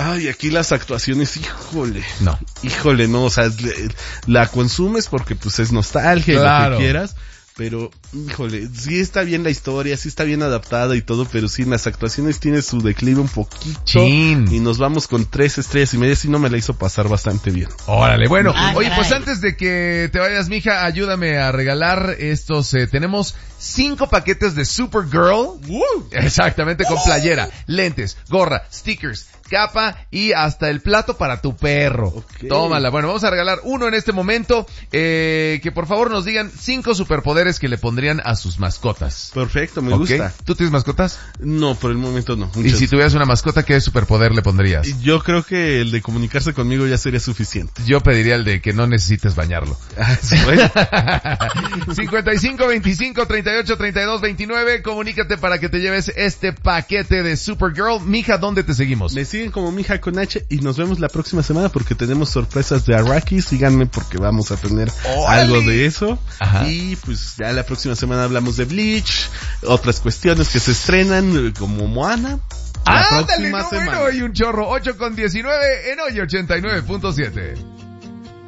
Ay, aquí las actuaciones, híjole, no, o sea, la consumes porque pues es nostalgia y lo que quieras, pero, híjole, sí está bien la historia, sí está bien adaptada y todo, pero sí, en las actuaciones tiene su declive un poquito, y nos vamos con 3 estrellas y media, sí no me la hizo pasar bastante bien. Órale, bueno, oye, pues antes de que te vayas, mija, ayúdame a regalar estos, tenemos 5 paquetes de Supergirl, exactamente, con playera, lentes, gorra, stickers, capa y hasta el plato para tu perro. Okay. Tómala. Bueno, vamos a regalar uno en este momento, que por favor nos digan 5 superpoderes que le pondrían a sus mascotas. Perfecto, me gusta. ¿Tú tienes mascotas? No, por el momento no. Y si tuvieras una mascota, ¿qué superpoder le pondrías? Yo creo que el de comunicarse conmigo ya sería suficiente. Yo pediría el de que no necesites bañarlo. Bueno. 55 25 38 32 29, comunícate para que te lleves este paquete de Supergirl. Mija, ¿dónde te seguimos? Me siguen como Mija con H y nos vemos la próxima semana porque tenemos sorpresas de Araki. Síganme porque vamos a tener algo de eso. Ajá. Y pues ya la próxima semana hablamos de Bleach, otras cuestiones que se estrenan como Moana. La próxima semana. Y un chorro, 8:19 en Hoy 89.7.